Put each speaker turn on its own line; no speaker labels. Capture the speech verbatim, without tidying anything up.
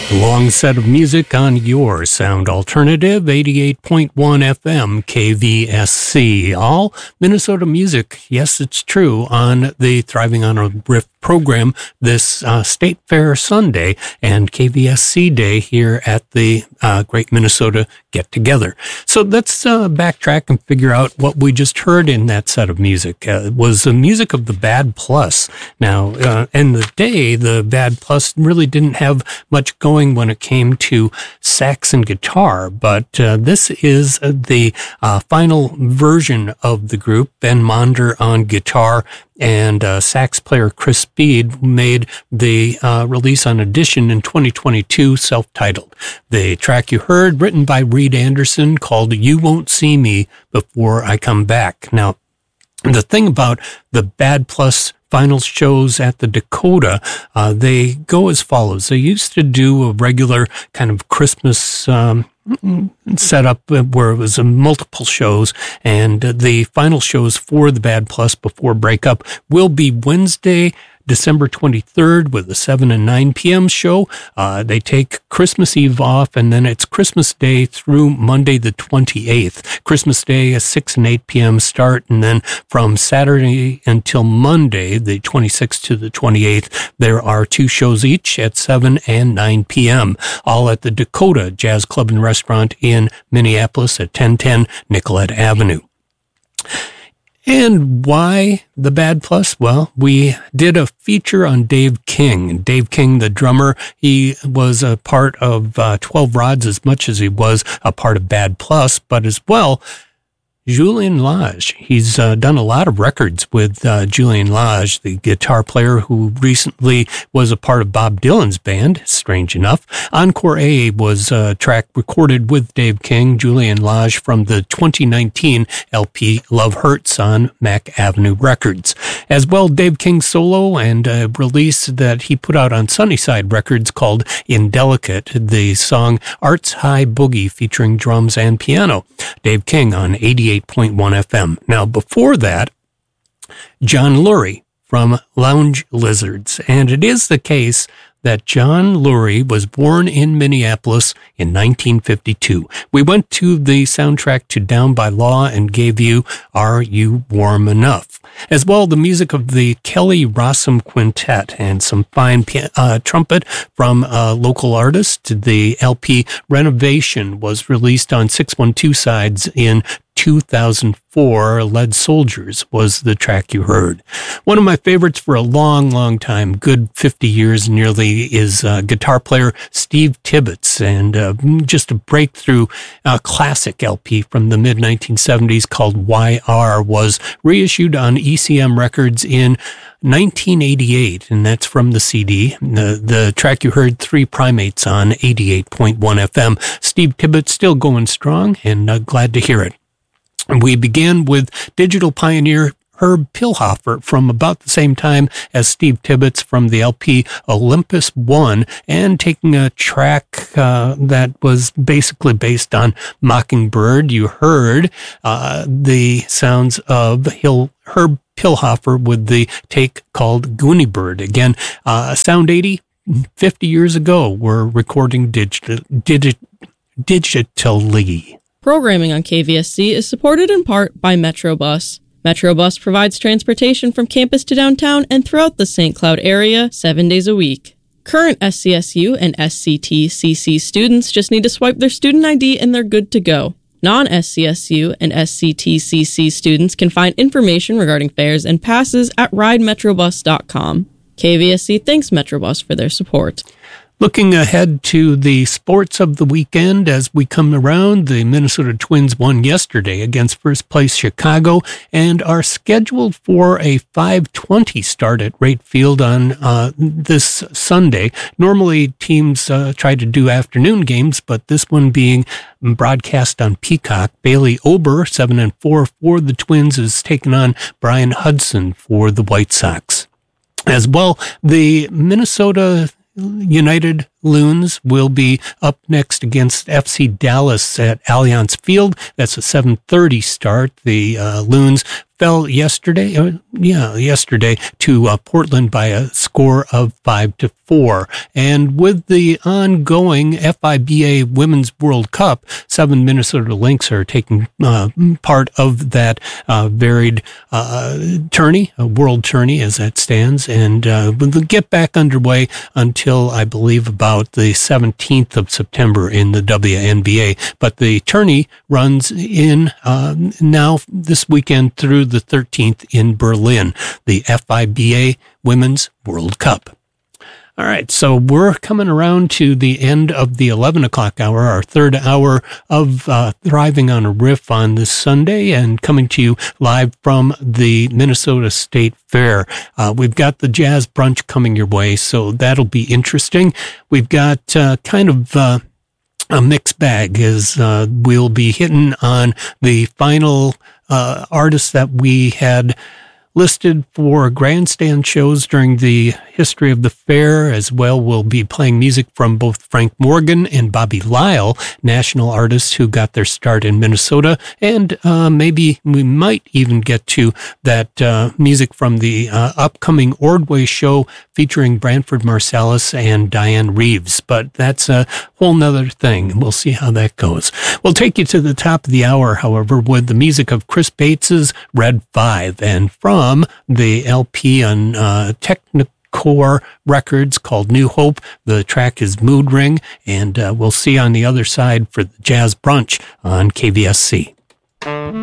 Long set of music on your sound alternative, eighty-eight point one F M K V S C. All Minnesota music, yes, it's true, on the Thriving on a Riff program this uh, State Fair Sunday and K V S C Day here at the uh, Great Minnesota Get Together. So let's uh, backtrack and figure out what we just heard in that set of music. Uh, it was the music of the Bad Plus. Now, uh, in the day, the Bad Plus really didn't have much going when it came to sax and guitar, but uh, this is the uh, final version of the group. Ben Monder on guitar and uh, sax player Chris Speed made the uh, release on Edition in twenty twenty-two, self-titled. The track you heard, written by Reed Anderson, called You Won't See Me Before I Come Back. Now, the thing about the Bad Plus final shows at the Dakota, uh, they go as follows. They used to do a regular kind of Christmas um, setup where it was uh, multiple shows, and the final shows for the Bad Plus before breakup will be Wednesday, December twenty-third with a seven and nine p.m. show. Uh, they take Christmas Eve off, and then it's Christmas Day through Monday the twenty-eighth. Christmas Day, a six and eight p.m. start, and then from Saturday until Monday, the twenty-sixth to the twenty-eighth, there are two shows each at seven and nine p.m., all at the Dakota Jazz Club and Restaurant in Minneapolis at ten ten Nicollet Avenue. And why the Bad Plus? Well, we did a feature on Dave King. Dave King, the drummer, he was a part of uh, twelve Rods as much as he was a part of Bad Plus, but as well, Julian Lage. He's uh, done a lot of records with uh, Julian Lage, the guitar player who recently was a part of Bob Dylan's band, strange enough. Encore A was a track recorded with Dave King, Julian Lage, from the twenty nineteen L P Love Hurts on Mack Avenue Records. As well, Dave King solo and a release that he put out on Sunnyside Records called Indelicate, the song Arts High Boogie featuring drums and piano. Dave King on eighty-eight point one F M. Now, before that, John Lurie from Lounge Lizards. And it is the case that John Lurie was born in Minneapolis in nineteen fifty-two. We went to the soundtrack to Down by Law and gave you Are You Warm Enough? As well, the music of the Kelly Rossum Quintet and some fine uh, trumpet from a local artist. The L P Renovation was released on six one two Sides in two thousand four. Lead Soldiers was the track you heard. One of my favorites for a long, long time, good fifty years nearly, is uh, guitar player Steve Tibbetts, and uh, just a breakthrough uh, classic L P from the mid nineteen seventies called Y R was reissued on E C M Records in nineteen eighty-eight, and that's from the C D. The, the track you heard, Three Primates, on eighty-eight point one F M. Steve Tibbetts still going strong, and uh, glad to hear it. We began with digital pioneer Herb Pilhofer from about the same time as Steve Tibbetts from the L P Olympus One, and taking a track uh, that was basically based on Mockingbird. You heard uh, the sounds of Hill, Herb Pilhofer with the take called Goonie Bird. Again, uh, Sound eighty, fifty years ago, we're recording digit, digit, digitally.
Programming on K V S C is supported in part by Metrobus. Metrobus provides transportation from campus to downtown and throughout the Saint Cloud area seven days a week. Current S C S U and S C T C C students just need to swipe their student I D and they're good to go. Non-S C S U and S C T C C students can find information regarding fares and passes at ride metrobus dot com. K V S C thanks Metrobus for their support.
Looking ahead to the sports of the weekend as we come around, the Minnesota Twins won yesterday against first place Chicago and are scheduled for a five twenty start at Rate Field on uh, this Sunday. Normally, teams uh, try to do afternoon games, but this one being broadcast on Peacock. Bailey Ober, seven and four for the Twins, is taking on Brian Hudson for the White Sox. As well, the Minnesota United Loons will be up next against F C Dallas at Allianz Field. That's a seven thirty start. The uh, Loons fell yesterday, uh, yeah, yesterday to uh, Portland by a score of five to four. And with the ongoing F I B A Women's World Cup, seven Minnesota Lynx are taking uh, part of that uh, varied uh, tourney, a world tourney as that stands, and uh, we'll get back underway until I believe about the seventeenth of September in the W N B A. But the tourney runs in uh, now this weekend through the thirteenth in Berlin, the F I B A Women's World Cup. All right, so we're coming around to the end of the eleven o'clock hour, our third hour of uh, Thriving on a Riff on this Sunday, and coming to you live from the Minnesota State Fair. Uh, we've got the Jazz Brunch coming your way, so that'll be interesting. We've got uh, kind of... Uh, a mixed bag as uh, we'll be hitting on the final uh, artists that we had listed for grandstand shows during the history of the fair. As well, we'll be playing music from both Frank Morgan and Bobby Lyle, national artists who got their start in Minnesota. And uh, maybe we might even get to that uh, music from the uh, upcoming Ordway show featuring Branford Marsalis and Diane Reeves. But that's a whole nother thing. We'll see how that goes. We'll take you to the top of the hour, however, with the music of Chris Bates's Red Five. And from the L P on uh, Technicore Records called New Hope, the track is Mood Ring. And uh, we'll see you on the other side for the Jazz Brunch on K V S C.